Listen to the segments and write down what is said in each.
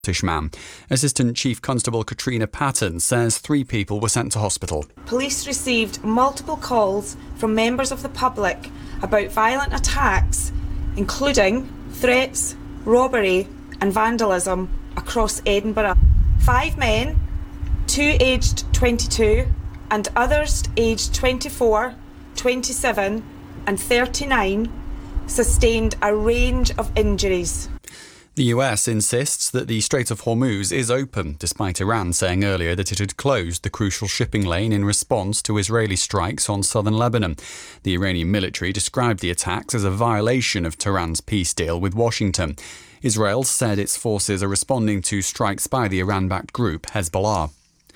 Scottish man. Assistant Chief Constable Katrina Patton says 3 people were sent to hospital. Police received multiple calls from members of the public about violent attacks, including threats, robbery and vandalism across Edinburgh. 5 men, 2 aged 22 and others aged 24, 27 and 39 sustained a range of injuries. The US insists that the Strait of Hormuz is open, despite Iran saying earlier that it had closed the crucial shipping lane in response to Israeli strikes on southern Lebanon. The Iranian military described the attacks as a violation of Tehran's peace deal with Washington. Israel said its forces are responding to strikes by the Iran-backed group Hezbollah.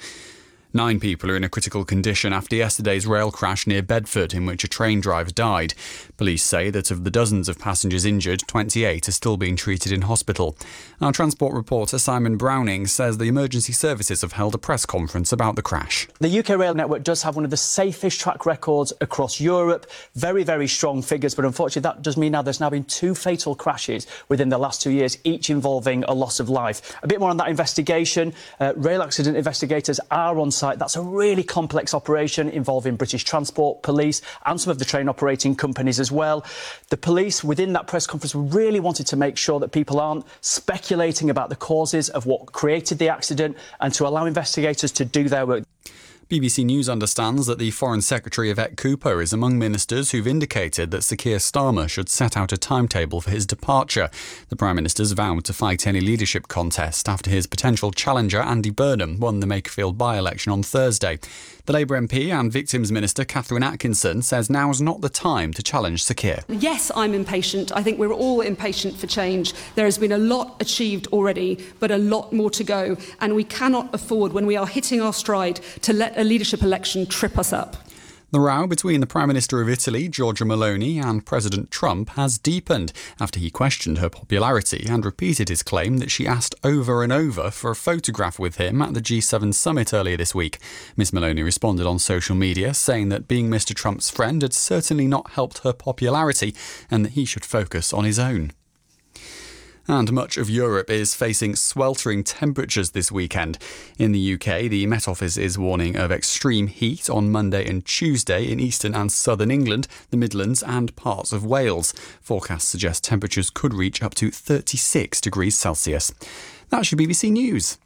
9 people are in a critical condition after yesterday's rail crash near Bedford, in which a train driver died. Police say that of the dozens of passengers injured, 28 are still being treated in hospital. Our transport reporter Simon Browning says the emergency services have held a press conference about the crash. The UK rail network does have one of the safest track records across Europe. Very, very strong figures, but unfortunately that does mean now there's now been 2 fatal crashes within the last 2 years, each involving a loss of life. A bit more on that investigation. Rail accident investigators are on site. That's a really complex operation involving British Transport, police and some of the train operating companies as well. The police within that press conference really wanted to make sure that people aren't speculating about the causes of what created the accident and to allow investigators to do their work. BBC News understands that the Foreign Secretary Yvette Cooper is among ministers who've indicated that Sir Keir Starmer should set out a timetable for his departure. The Prime Minister's vowed to fight any leadership contest after his potential challenger Andy Burnham won the Makerfield by-election on Thursday. The Labour MP and Victims Minister Catherine Atkinson says now's not the time to challenge Sir Keir. Yes, I'm impatient. I think we're all impatient for change. There has been a lot achieved already, but a lot more to go. And we cannot afford, when we are hitting our stride, to let a leadership election trip us up. The row between the Prime Minister of Italy, Giorgia Meloni, and President Trump has deepened after he questioned her popularity and repeated his claim that she asked over and over for a photograph with him at the G7 summit earlier this week. Ms Meloni responded on social media, saying that being Mr Trump's friend had certainly not helped her popularity and that he should focus on his own. And much of Europe is facing sweltering temperatures this weekend. In the UK, the Met Office is warning of extreme heat on Monday and Tuesday in eastern and southern England, the Midlands and parts of Wales. Forecasts suggest temperatures could reach up to 36 degrees Celsius. That's your BBC News.